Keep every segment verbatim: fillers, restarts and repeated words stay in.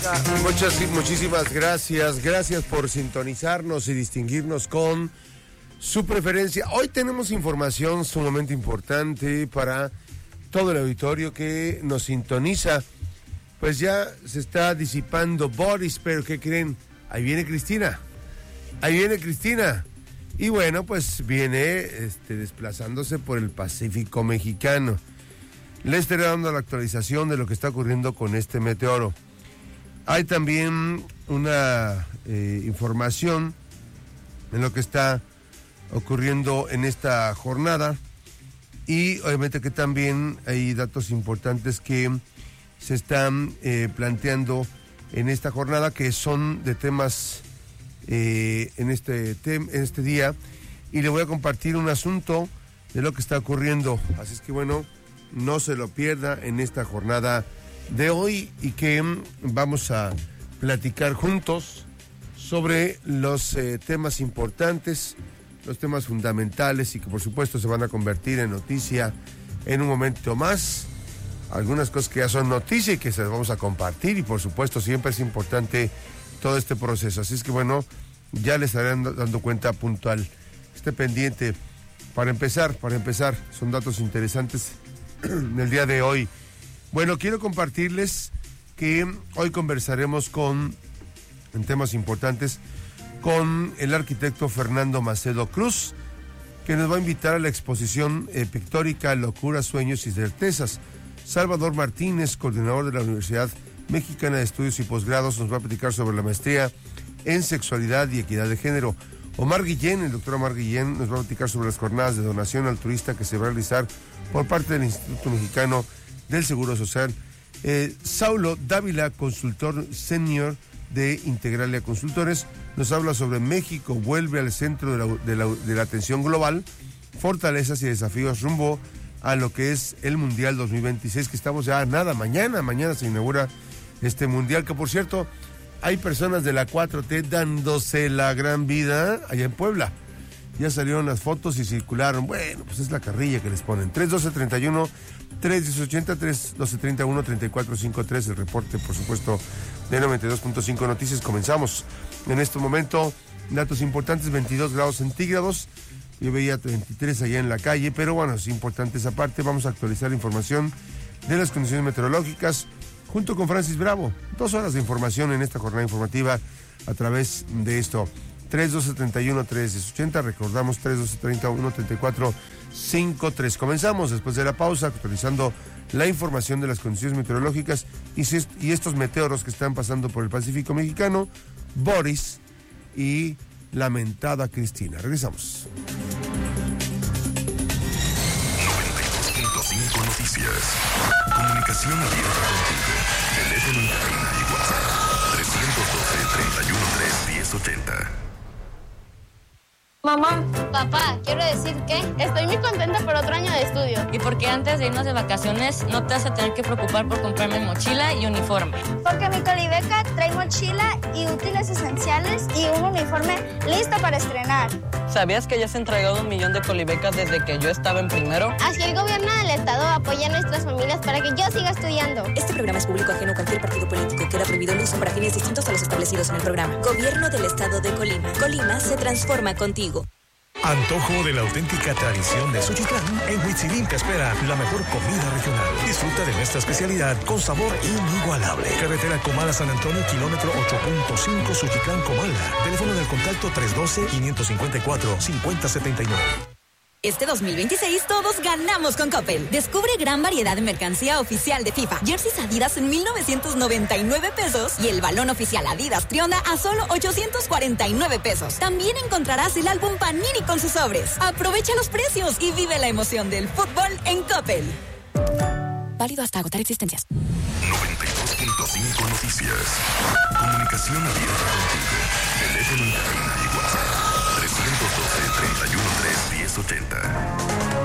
Muchas, muchísimas gracias. Gracias por sintonizarnos y distinguirnos con su preferencia. Hoy tenemos información sumamente importante para todo el auditorio que nos sintoniza. Pues ya se está disipando Boris, pero ¿qué creen? Ahí viene Cristina. Ahí viene Cristina. Y bueno, pues viene este, desplazándose por el Pacífico mexicano. Le estaré dando la actualización de lo que está ocurriendo con este meteoro. Hay también una eh, información en lo que está ocurriendo en esta jornada y obviamente que también hay datos importantes que se están eh, planteando en esta jornada que son de temas eh, en, este tem- en este día, y le voy a compartir un asunto de lo que está ocurriendo, así es que bueno, no se lo pierda en esta jornada de hoy y que vamos a platicar juntos sobre los eh, temas importantes, los temas fundamentales y que por supuesto se van a convertir en noticia en un momento más. Algunas cosas que ya son noticia y que se las vamos a compartir y por supuesto siempre es importante todo este proceso. Así es que bueno, ya les estaré dando cuenta puntual. Esté pendiente. Para empezar, para empezar, son datos interesantes del día de hoy. Bueno, quiero compartirles que hoy conversaremos con, en temas importantes, con el arquitecto Fernando Macedo Cruz, que nos va a invitar a la exposición eh, pictórica Locuras, Sueños y Certezas. Salvador Martínez, coordinador de la Universidad Mexicana de Estudios y Posgrados, nos va a platicar sobre la maestría en Sexualidad y Equidad de Género. Omar Guillén, el doctor Omar Guillén, nos va a platicar sobre las jornadas de donación altruista que se va a realizar por parte del Instituto Mexicano del Seguro Social. Eh, Saulo Dávila, consultor senior de Integralia Consultores, nos habla sobre México vuelve al centro de la, de, la, de la atención global, fortalezas y desafíos rumbo a lo que es el Mundial dos mil veintiséis, que estamos ya nada, mañana, mañana se inaugura este Mundial, que por cierto, hay personas de la cuatro T dándose la gran vida allá en Puebla. Ya salieron las fotos y circularon. Bueno, pues es la carrilla que les ponen. tres doce treinta y uno, tres diez ochenta, tres doce treinta y uno, treinta y cuatro cincuenta y tres. El reporte, por supuesto, de noventa y dos punto cinco Noticias. Comenzamos. En este momento, datos importantes, veintidós grados centígrados. Yo veía veintitrés allá en la calle, pero bueno, es importante esa parte. Vamos a actualizar la información de las condiciones meteorológicas junto con Francis Bravo. Dos horas de información en esta jornada informativa a través de esto. tres doce treinta y uno, tres diez ochenta, recordamos tres doce treinta y uno, treinta y cuatro cincuenta y tres. Comenzamos después de la pausa actualizando la información de las condiciones meteorológicas y, y estos meteoros que están pasando por el Pacífico mexicano, Boris y lamentada Cristina. Regresamos. noventa y dos punto cinco Noticias. Comunicación abierta contigo. Teléfono en cabina y WhatsApp tres uno dos, treinta y uno, tres diez ochenta. Mamá, papá, quiero decir que estoy muy contenta por otro año de estudio. Y porque antes de irnos de vacaciones no te vas a tener que preocupar por comprarme mochila y uniforme. Porque mi Colibeca trae mochila y útiles esenciales y un uniforme listo para estrenar. ¿Sabías que ya se han entregado un millón de colibecas desde que yo estaba en primero? Así el gobierno del estado apoya a nuestras familias para que yo siga estudiando. Este programa es público ajeno a cualquier partido político. Queda prohibido el uso para fines distintos a los establecidos en el programa. Gobierno del estado de Colima. Colima se transforma contigo. Antojo de la auténtica tradición de Xochitlán. En Huitzilín te espera la mejor comida regional. Disfruta de nuestra especialidad con sabor inigualable. Carretera Comala San Antonio, kilómetro ocho punto cinco, Xochitlán, Comala. Teléfono del contacto tres uno dos, cinco cinco cuatro, cinco cero siete nueve. Este dos mil veintiséis todos ganamos con Coppel. Descubre gran variedad de mercancía oficial de FIFA. Jerseys Adidas en mil novecientos noventa y nueve pesos y el balón oficial Adidas Trionda a solo ochocientos cuarenta y nueve pesos. También encontrarás el álbum Panini con sus sobres. Aprovecha los precios y vive la emoción del fútbol en Coppel. Válido hasta agotar existencias. noventa y dos punto cinco Noticias. Comunicación abierta contigo. Teléfono en cabina y WhatsApp tres uno dos, treinta y uno, tres diez ochenta.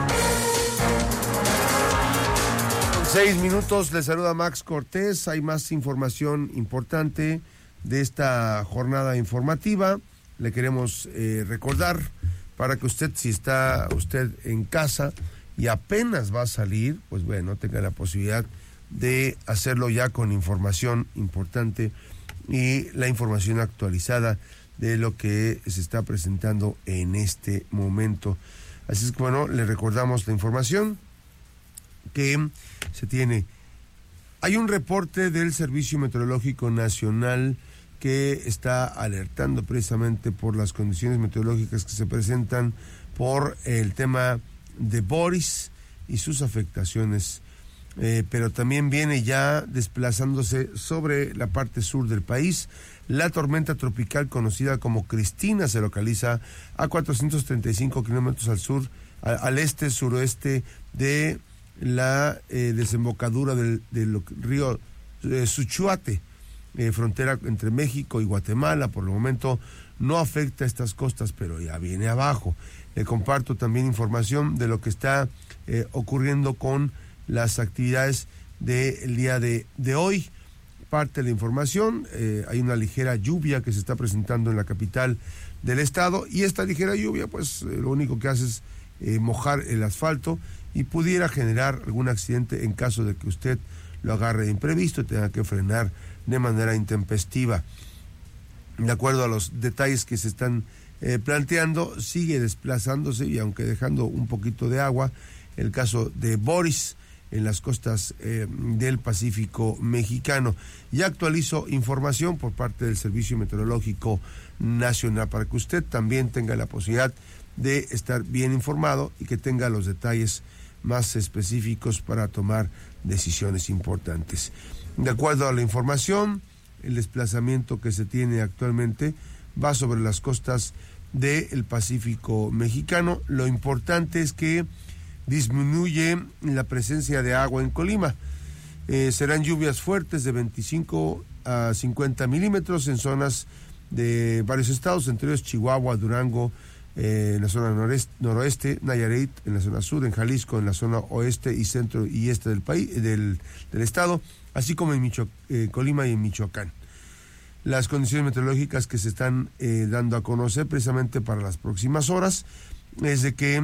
Seis minutos, les saluda Max Cortés. Hay más información importante de esta jornada informativa. Le queremos eh, recordar para que usted, si está usted en casa y apenas va a salir, pues bueno, tenga la posibilidad de hacerlo ya con información importante y la información actualizada de lo que se está presentando en este momento. Así es que bueno, le recordamos la información que se tiene. Hay un reporte del Servicio Meteorológico Nacional que está alertando precisamente por las condiciones meteorológicas que se presentan por el tema de Boris y sus afectaciones, eh, pero también viene ya desplazándose sobre la parte sur del país. La tormenta tropical conocida como Cristina se localiza a cuatrocientos treinta y cinco kilómetros al sur, a, al este, suroeste de la eh, desembocadura del, del río eh, Suchuate, eh, frontera entre México y Guatemala. Por el momento no afecta a estas costas, pero ya viene abajo. Le comparto también información de lo que está eh, ocurriendo con las actividades del día de, de hoy. Parte de la información, eh, hay una ligera lluvia que se está presentando en la capital del estado, y esta ligera lluvia pues eh, lo único que hace es eh, mojar el asfalto y pudiera generar algún accidente en caso de que usted lo agarre de imprevisto y tenga que frenar de manera intempestiva. De acuerdo a los detalles que se están eh, planteando, sigue desplazándose y aunque dejando un poquito de agua, el caso de Boris en las costas eh, del Pacífico mexicano. Ya actualizo información por parte del Servicio Meteorológico Nacional para que usted también tenga la posibilidad de estar bien informado y que tenga los detalles más específicos para tomar decisiones importantes. De acuerdo a la información, el desplazamiento que se tiene actualmente va sobre las costas del Pacífico mexicano. Lo importante es que disminuye la presencia de agua en Colima. Eh, serán lluvias fuertes de veinticinco a cincuenta milímetros en zonas de varios estados, entre ellos Chihuahua, Durango, eh, en la zona noreste, noroeste, Nayarit, en la zona sur, en Jalisco, en la zona oeste y centro y este del país, del, del estado, así como en Micho, eh, Colima y en Michoacán. Las condiciones meteorológicas que se están eh, dando a conocer precisamente para las próximas horas es de que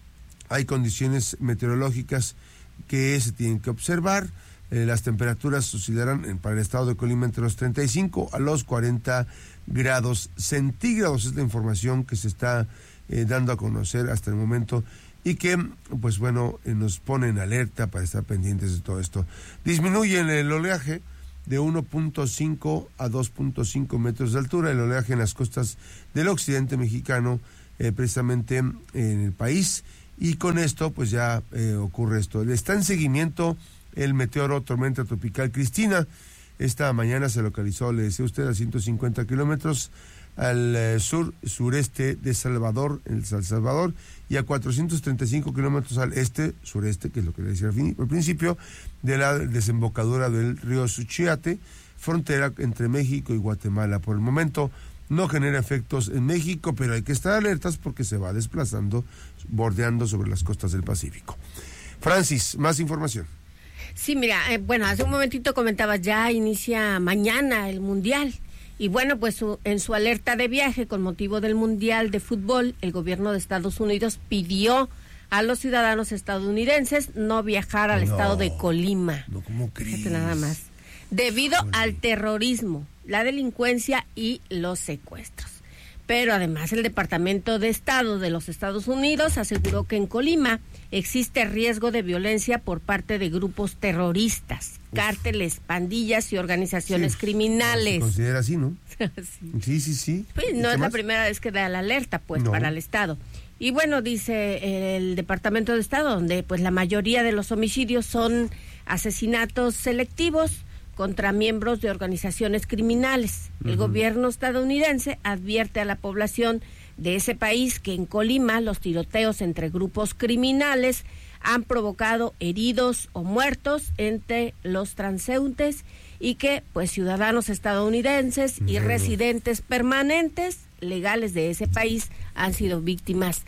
hay condiciones meteorológicas que se tienen que observar. Eh, las temperaturas oscilarán en, para el estado de Colima entre los treinta y cinco a los cuarenta grados centígrados. Es la información que se está eh, dando a conocer hasta el momento y que, pues bueno, eh, nos pone en alerta para estar pendientes de todo esto. Disminuye el oleaje de uno punto cinco a dos punto cinco metros de altura, el oleaje en las costas del occidente mexicano, eh, precisamente en el país. Y con esto, pues ya eh, ocurre esto. Está en seguimiento el meteoro tormenta tropical Cristina. Esta mañana se localizó, le decía usted, a ciento cincuenta kilómetros al eh, sur, sureste de Salvador, en San Salvador, y a cuatrocientos treinta y cinco kilómetros al este, sureste, que es lo que le decía al, fin, al principio, de la desembocadura del río Suchiate, frontera entre México y Guatemala. Por el momento no genera efectos en México, pero hay que estar alertas porque se va desplazando, bordeando sobre las costas del Pacífico. Francis, más información. Sí, mira, eh, bueno, hace un momentito comentabas, ya inicia mañana el Mundial. Y bueno, pues su, en su alerta de viaje con motivo del Mundial de Fútbol, el gobierno de Estados Unidos pidió a los ciudadanos estadounidenses no viajar al no, estado de Colima. No, ¿cómo crees? Fíjate nada más. Debido Oye. al terrorismo, la delincuencia y los secuestros. Pero además el Departamento de Estado de los Estados Unidos aseguró que en Colima existe riesgo de violencia por parte de grupos terroristas, Uf. cárteles, pandillas y organizaciones sí, criminales. Se considera así, ¿no? sí, sí, sí. sí. Pues no es más? la primera vez que da la alerta, pues, no. para el Estado. Y bueno, dice el Departamento de Estado, donde pues la mayoría de los homicidios son asesinatos selectivos contra miembros de organizaciones criminales. El uh-huh. gobierno estadounidense advierte a la población de ese país que en Colima los tiroteos entre grupos criminales han provocado heridos o muertos entre los transeúntes y que pues ciudadanos estadounidenses uh-huh. y residentes permanentes legales de ese país han sido víctimas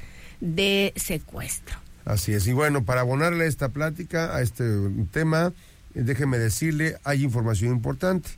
de secuestro. Así es, y bueno, para abonarle esta plática a este tema, déjeme decirle, hay información importante.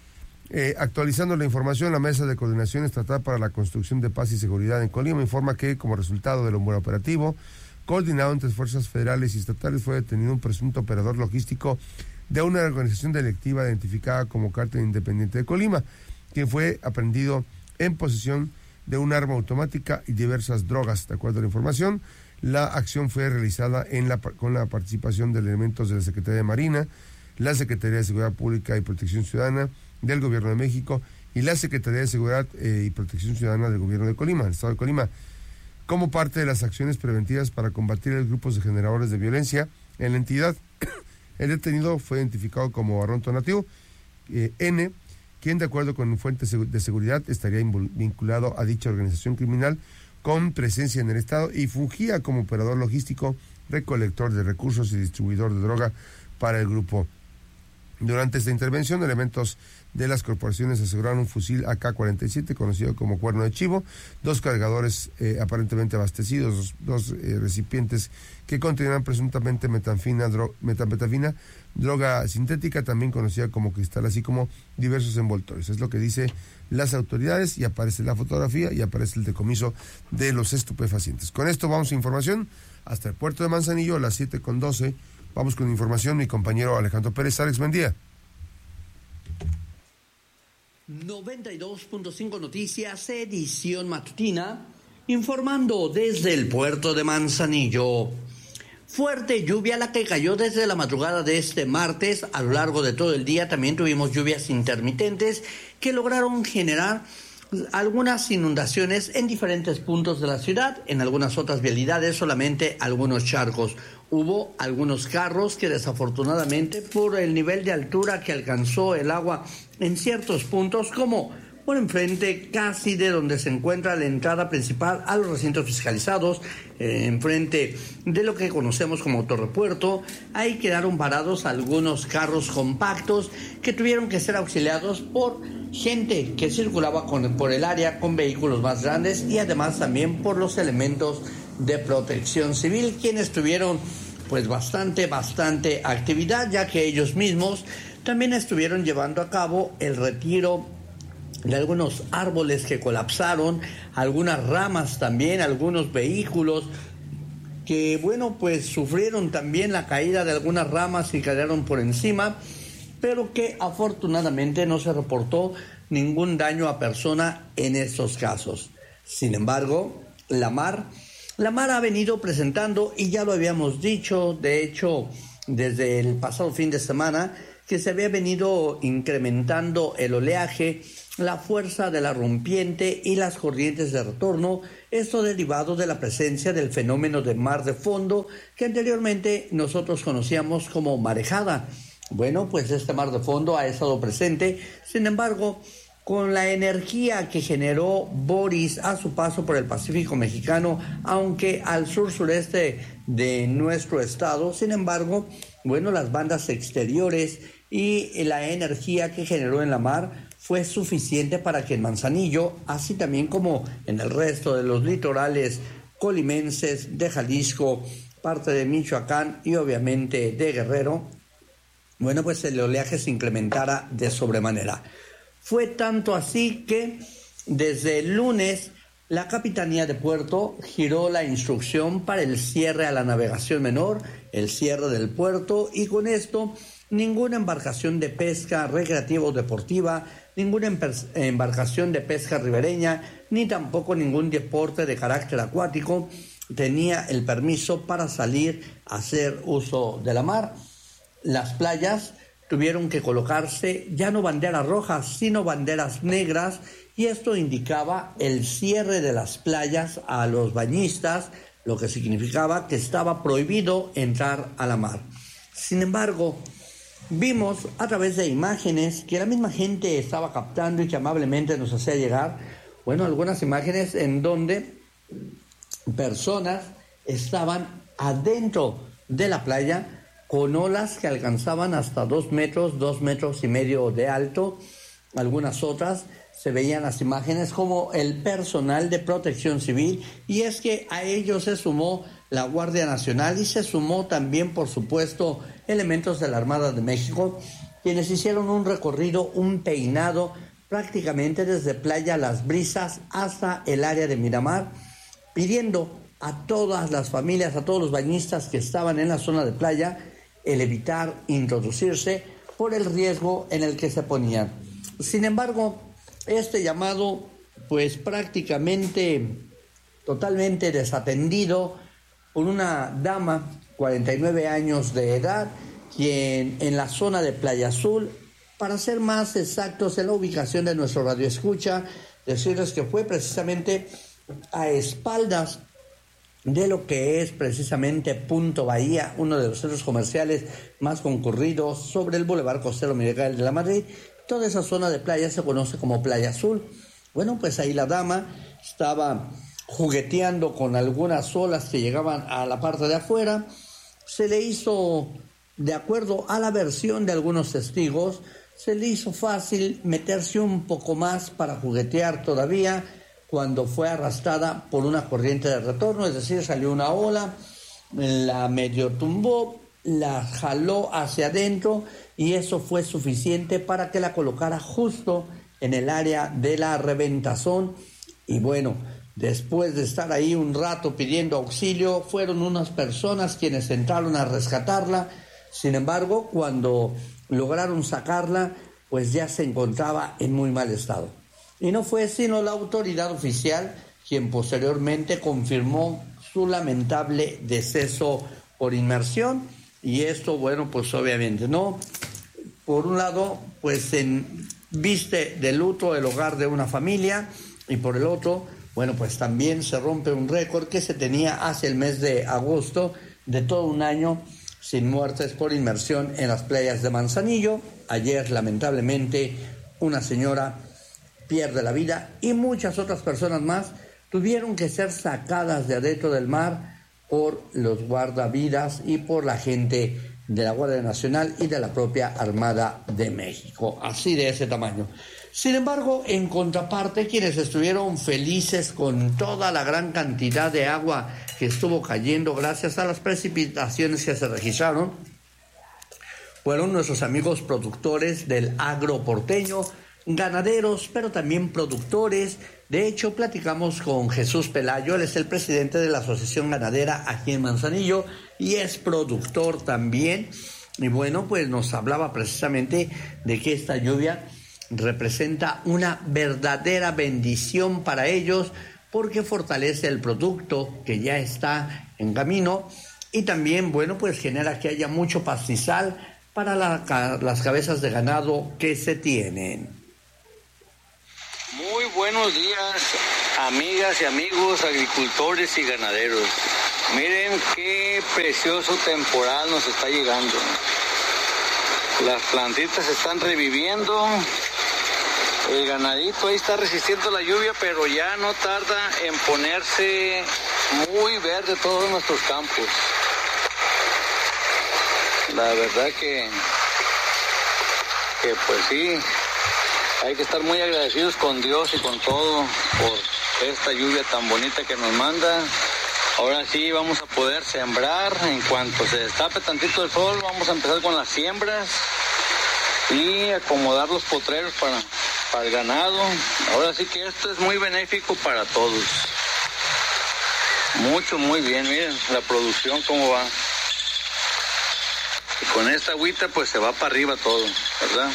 Eh, actualizando la información, la Mesa de Coordinación Estatal para la Construcción de Paz y Seguridad en Colima informa que, como resultado del buen operativo coordinado entre fuerzas federales y estatales, fue detenido un presunto operador logístico de una organización delictiva identificada como Cártel Independiente de Colima, quien fue aprendido en posesión de un arma automática y diversas drogas. De acuerdo a la información, la acción fue realizada en la, con la participación de elementos de la Secretaría de Marina, la Secretaría de Seguridad Pública y Protección Ciudadana del Gobierno de México y la Secretaría de Seguridad eh, y Protección Ciudadana del Gobierno de Colima, el Estado de Colima, como parte de las acciones preventivas para combatir los grupos de generadores de violencia en la entidad. El detenido fue identificado como Barrón Tonatiuh eh, N., quien de acuerdo con fuentes de seguridad estaría vinculado a dicha organización criminal con presencia en el estado y fungía como operador logístico, recolector de recursos y distribuidor de droga para el grupo. Durante esta intervención, elementos de las corporaciones aseguraron un fusil A K cuarenta y siete, conocido como cuerno de chivo, dos cargadores eh, aparentemente abastecidos, dos, dos eh, recipientes que contenían presuntamente metanfina, dro, metanfetamina, droga sintética, también conocida como cristal, así como diversos envoltorios. Es lo que dicen las autoridades y aparece la fotografía y aparece el decomiso de los estupefacientes. Con esto vamos a información hasta el puerto de Manzanillo a las siete con doce. Vamos con información, mi compañero Alejandro Pérez. Alex, buen día. noventa y dos punto cinco Noticias, edición matutina, informando desde el puerto de Manzanillo. Fuerte lluvia la que cayó desde la madrugada de este martes. A lo largo de todo el día también tuvimos lluvias intermitentes que lograron generar algunas inundaciones en diferentes puntos de la ciudad. En algunas otras vialidades solamente algunos charcos. Hubo algunos carros que desafortunadamente por el nivel de altura que alcanzó el agua en ciertos puntos, como por enfrente casi de donde se encuentra la entrada principal a los recintos fiscalizados, eh, enfrente de lo que conocemos como Torrepuerto, ahí quedaron varados algunos carros compactos que tuvieron que ser auxiliados por gente que circulaba con, por el área con vehículos más grandes y además también por los elementos de protección civil, quienes tuvieron pues bastante, bastante actividad, ya que ellos mismos también estuvieron llevando a cabo el retiro de algunos árboles que colapsaron, algunas ramas también, algunos vehículos que, bueno, pues sufrieron también la caída de algunas ramas y cayeron por encima, pero que afortunadamente no se reportó ningún daño a persona en estos casos. Sin embargo, la mar, la mar ha venido presentando, y ya lo habíamos dicho, de hecho, desde el pasado fin de semana, que se había venido incrementando el oleaje, la fuerza de la rompiente y las corrientes de retorno, esto derivado de la presencia del fenómeno de mar de fondo que anteriormente nosotros conocíamos como marejada. Bueno, pues este mar de fondo ha estado presente, sin embargo, con la energía que generó Boris a su paso por el Pacífico mexicano, aunque al sur-sureste de nuestro estado, sin embargo, bueno, las bandas exteriores y la energía que generó en la mar fue suficiente para que en Manzanillo, así también como en el resto de los litorales colimenses, de Jalisco, parte de Michoacán y obviamente de Guerrero, bueno, pues el oleaje se incrementara de sobremanera. Fue tanto así que desde el lunes la Capitanía de Puerto giró la instrucción para el cierre a la navegación menor, el cierre del puerto, y con esto ninguna embarcación de pesca recreativa o deportiva, ninguna embarcación de pesca ribereña, ni tampoco ningún deporte de carácter acuático tenía el permiso para salir a hacer uso de la mar. Las playas tuvieron que colocarse ya no banderas rojas, sino banderas negras, y esto indicaba el cierre de las playas a los bañistas, lo que significaba que estaba prohibido entrar a la mar. Sin embargo, vimos a través de imágenes que la misma gente estaba captando y que amablemente nos hacía llegar, bueno, algunas imágenes en donde personas estaban adentro de la playa con olas que alcanzaban hasta dos metros, dos metros y medio de alto. Algunas otras se veían las imágenes como el personal de protección civil, y es que a ellos se sumó la Guardia Nacional y se sumó también, por supuesto, elementos de la Armada de México, quienes hicieron un recorrido, un peinado prácticamente desde Playa Las Brisas hasta el área de Miramar, pidiendo a todas las familias, a todos los bañistas que estaban en la zona de playa, el evitar introducirse por el riesgo en el que se ponían. Sin embargo, este llamado, pues prácticamente totalmente desatendido por una dama, cuarenta y nueve años de edad, quien en la zona de Playa Azul, para ser más exactos en la ubicación de nuestro radioescucha, decirles que fue precisamente a espaldas de lo que es precisamente Punto Bahía, uno de los centros comerciales más concurridos sobre el Boulevard Costero Miguel de la Madrid. Toda esa zona de playa se conoce como Playa Azul. Bueno, pues ahí la dama estaba jugueteando con algunas olas que llegaban a la parte de afuera. Se le hizo, de acuerdo a la versión de algunos testigos, se le hizo fácil meterse un poco más para juguetear todavía cuando fue arrastrada por una corriente de retorno, es decir, salió una ola, la medio tumbó, la jaló hacia adentro y eso fue suficiente para que la colocara justo en el área de la reventazón. Y bueno, después de estar ahí un rato pidiendo auxilio, fueron unas personas quienes entraron a rescatarla. Sin embargo, cuando lograron sacarla, pues ya se encontraba en muy mal estado. Y no fue sino la autoridad oficial quien posteriormente confirmó su lamentable deceso por inmersión. Y esto, bueno, pues obviamente, ¿no? Por un lado, pues en viste de luto el hogar de una familia, y por el otro, bueno, pues también se rompe un récord que se tenía hace el mes de agosto de todo un año sin muertes por inmersión en las playas de Manzanillo. Ayer, lamentablemente, una señora pierde la vida y muchas otras personas más tuvieron que ser sacadas de adentro del mar por los guardavidas y por la gente de la Guardia Nacional y de la propia Armada de México, así de ese tamaño. Sin embargo, en contraparte, quienes estuvieron felices con toda la gran cantidad de agua que estuvo cayendo gracias a las precipitaciones que se registraron, fueron nuestros amigos productores del agro porteño, ganaderos, pero también productores. De hecho, platicamos con Jesús Pelayo, él es el presidente de la Asociación Ganadera aquí en Manzanillo y es productor también. Y bueno, pues nos hablaba precisamente de que esta lluvia representa una verdadera bendición para ellos porque fortalece el producto que ya está en camino y también, bueno, pues genera que haya mucho pastizal para la, las cabezas de ganado que se tienen. Muy buenos días, amigas y amigos, agricultores y ganaderos. Miren qué precioso temporal nos está llegando. Las plantitas están reviviendo. El ganadito ahí está resistiendo la lluvia, pero ya no tarda en ponerse muy verde todos nuestros campos. La verdad que, que pues sí, hay que estar muy agradecidos con Dios y con todo por esta lluvia tan bonita que nos manda. Ahora sí vamos a poder sembrar. En cuanto se destape tantito el sol, vamos a empezar con las siembras y acomodar los potreros para, para el ganado. Ahora sí que esto es muy benéfico para todos. Mucho, muy bien. Miren la producción cómo va. Y con esta agüita pues se va para arriba todo, ¿verdad?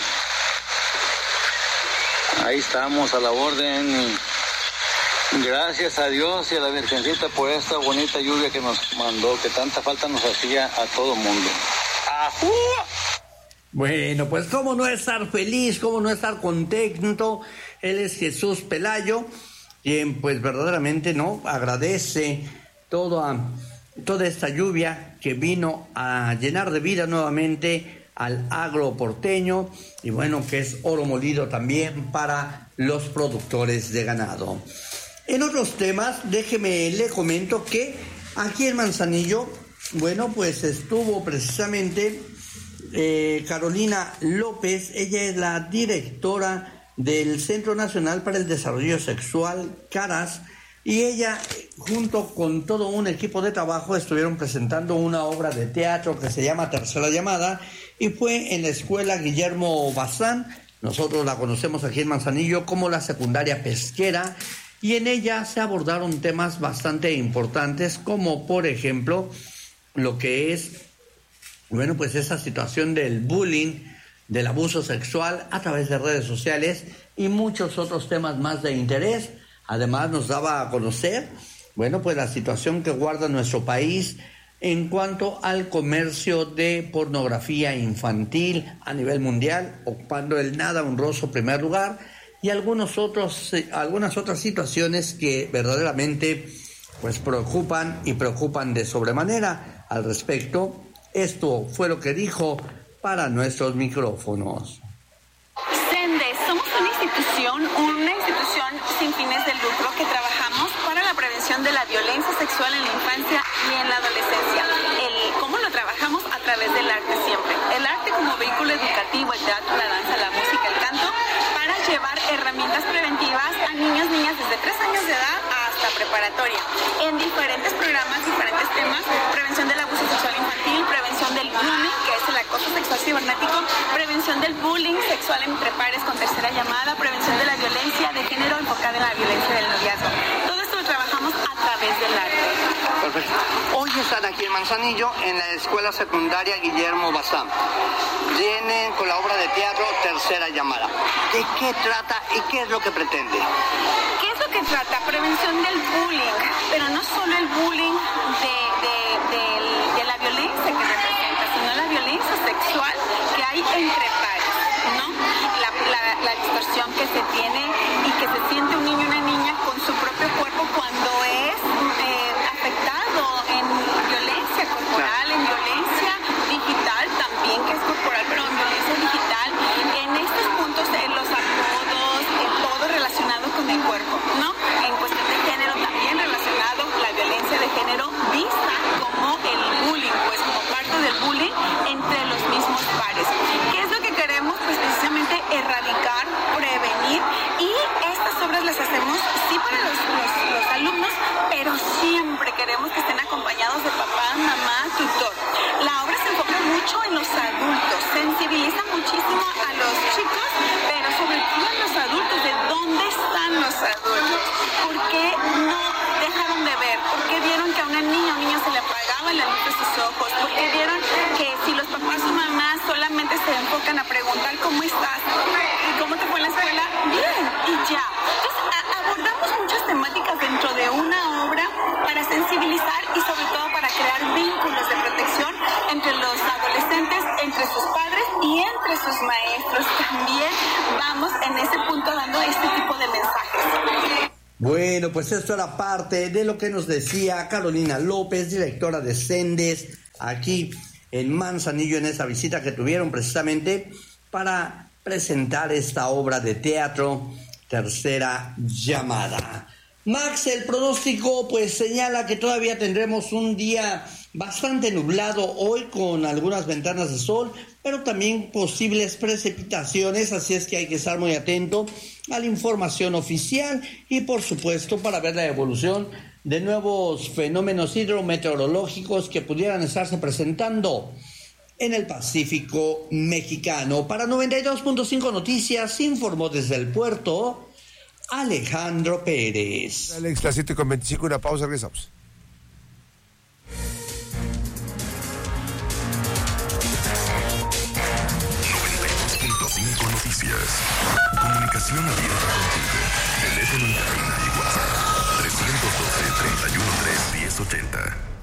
Ahí estamos a la orden y gracias a Dios y a la Virgencita por esta bonita lluvia que nos mandó, que tanta falta nos hacía a todo mundo. ¡Ajú! Bueno, pues cómo no estar feliz, cómo no estar contento. Él es Jesús Pelayo, quien pues verdaderamente no agradece toda, toda esta lluvia que vino a llenar de vida nuevamente al agro porteño y bueno, que es oro molido también para los productores de ganado. En otros temas, déjeme le comento que aquí en Manzanillo, bueno, pues estuvo precisamente eh, Carolina López. Ella es la directora del Centro Nacional para el Desarrollo Sexual, CARAS, y ella, junto con todo un equipo de trabajo, estuvieron presentando una obra de teatro que se llama Tercera Llamada, y fue en la escuela Guillermo Bazán. Nosotros la conocemos aquí en Manzanillo como la secundaria pesquera, y en ella se abordaron temas bastante importantes, como por ejemplo lo que es Bueno, pues esa situación del bullying, del abuso sexual a través de redes sociales y muchos otros temas más de interés. Además nos daba a conocer, bueno, pues la situación que guarda nuestro país en cuanto al comercio de pornografía infantil a nivel mundial, ocupando el nada honroso primer lugar, y algunos otros, eh, algunas otras situaciones que verdaderamente pues preocupan y preocupan de sobremanera al respecto. Esto fue lo que dijo para nuestros micrófonos. Sendes, somos una institución, una institución sin fines de lucro que trabajamos para la prevención de la violencia sexual en la infancia y en la adolescencia. El, ¿Cómo lo trabajamos? A través del arte siempre. El arte como vehículo educativo, el teatro, la danza, la música, el canto, para llevar herramientas preventivas a niños, niñas desde tres años de edad hasta preparatoria, en diferentes programas, diferentes temas: prevención del abuso sexual infantil, prevención del grooming, que es el acoso sexual cibernético, prevención del bullying sexual entre pares con tercera llamada, prevención de la violencia de género enfocada en la violencia del noviazgo. Todo esto lo trabajamos a través del arte. Perfecto. Hoy están aquí en Manzanillo, en la Escuela Secundaria Guillermo Bazán. Vienen con la obra de teatro Tercera Llamada. ¿De qué trata y qué es lo que pretende? ¿Qué es lo que trata? Prevención del bullying, pero no solo el bullying de, de, de, de la violencia que representa, sino la violencia sexual que hay entre pares, ¿no? La, la, la distorsión que se tiene y que se siente un niño y una niña con su propio cuerpo cuando es eh, afectado en violencia corporal, en violencia digital también, que es corporal, pero en violencia digital, en estos puntos, en los apodos, en todo relacionado con el cuerpo, ¿no? En cuestión de género también relacionado, la violencia de género vista como el bullying, pues como parte del bullying entre los mismos pares. ¿Qué es lo que queremos? Pues precisamente erradicar, prevenir, y estas obras las hacemos sí para los, los, los alumnos, pero siempre queremos que estén acompañados de papá, mamá, tutor. La obra se enfoca mucho en los adultos, sensibiliza muchísimo a los chicos, pero sobre todo en los adultos, de dónde están los adultos, por qué no dejaron de ver, por qué vieron que a una niña o niño se le apagaba la luz de sus ojos, por qué vieron que si los papás o mamás solamente se enfocan a preguntar cómo estás y cómo te fue en la escuela, bien, y ya. Entonces a- abordamos muchas temáticas dentro de una obra para sensibilizar y sobre todo para crear vínculos de protección entre los adolescentes, entre sus padres y entre sus maestros. También vamos en ese punto dando este tipo de mensajes. Bueno, pues esto era parte de lo que nos decía Carolina López, directora de Sendes, aquí en Manzanillo, en esa visita que tuvieron precisamente para presentar esta obra de teatro Tercera Llamada. Max, el pronóstico pues señala que todavía tendremos un día bastante nublado hoy, con algunas ventanas de sol, pero también posibles precipitaciones, así es que hay que estar muy atento a la información oficial y por supuesto para ver la evolución de nuevos fenómenos hidrometeorológicos que pudieran estarse presentando en el Pacífico mexicano. Para noventa y dos punto cinco Noticias informó desde el puerto Alejandro Pérez. Alex, las siete con veinticinco, una pausa, regresamos. noventa y dos punto cinco Noticias. Comunicación abierta contigo. Teléfono en cabina y WhatsApp. trescientos doce, treinta y uno, tres, diez ochenta.